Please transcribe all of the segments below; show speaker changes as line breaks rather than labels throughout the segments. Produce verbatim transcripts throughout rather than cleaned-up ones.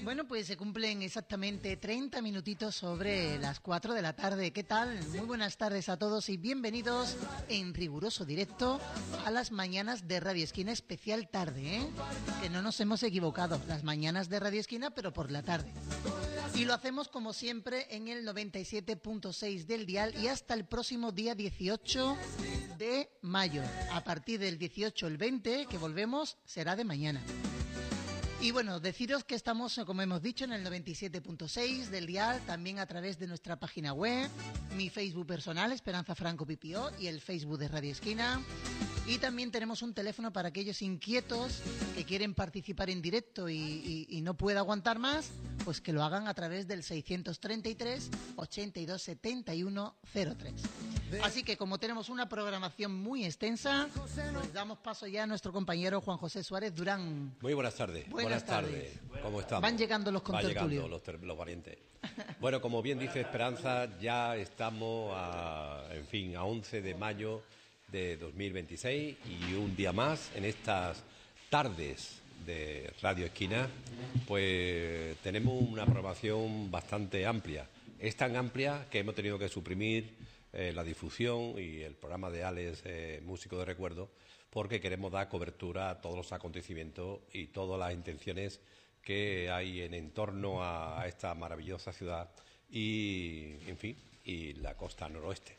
Bueno, pues se cumplen exactamente treinta minutitos sobre las cuatro de la tarde. ¿Qué tal? Muy buenas tardes a todos y bienvenidos en riguroso directo a las mañanas de Radio Esquina especial tarde, ¿eh? Que no nos hemos equivocado, las mañanas de Radio Esquina, pero por la tarde. Y lo hacemos como siempre en el noventa y siete punto seis del dial y hasta el próximo día dieciocho de mayo. A partir del dieciocho, el veinte, que volvemos, será de mañana. Y bueno, deciros que estamos, como hemos dicho, en el noventa y siete punto seis del dial, también a través de nuestra página web, mi Facebook personal, Esperanza Franco Pipió, y el Facebook de Radio Esquina. Y también tenemos un teléfono para aquellos inquietos que quieren participar en directo y, y, y no puede aguantar más, pues que lo hagan a través del seiscientos treinta y tres, ochenta y dos, setenta y uno, cero tres. Así que como tenemos una programación muy extensa, pues damos paso ya a nuestro compañero Juan José Suárez Durán.
Muy buenas tardes.
Buenas, buenas tardes.
tardes. ¿Cómo estamos?
Van llegando los contertulios.
Van llegando los, ter- los valientes. Bueno, como bien dice Esperanza, ya estamos a, en fin, a once de mayo de dos mil veintiséis y un día más en estas tardes de Radio Esquina, pues tenemos una programación bastante amplia. Es tan amplia que hemos tenido que suprimir eh, la difusión y el programa de Alex, eh, músico de recuerdo, porque queremos dar cobertura a todos los acontecimientos y todas las intenciones que hay en, en torno a, a esta maravillosa ciudad y, en fin, y la costa noroeste.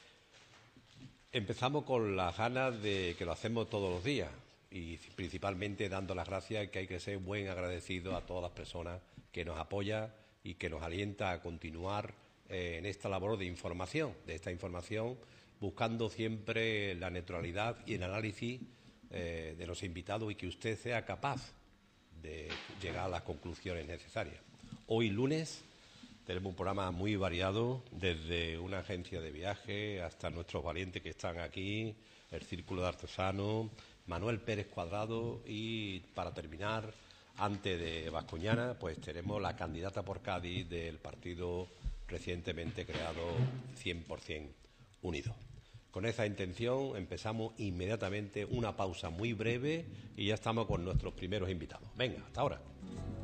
Empezamos con las ganas de que lo hacemos todos los días y principalmente dando las gracias, que hay que ser buen agradecido a todas las personas que nos apoyan y que nos alienta a continuar eh, en esta labor de información, de esta información, buscando siempre la neutralidad y el análisis eh, de los invitados y que usted sea capaz de llegar a las conclusiones necesarias. Hoy lunes tenemos un programa muy variado, desde una agencia de viaje hasta nuestros valientes que están aquí, el Círculo de Artesanos, Manuel Pérez Cuadrado y, para terminar, antes de Vascoñana, pues tenemos la candidata por Cádiz del partido recientemente creado cien por ciento Unido. Con esa intención empezamos inmediatamente una pausa muy breve y ya estamos con nuestros primeros invitados. Venga, hasta ahora.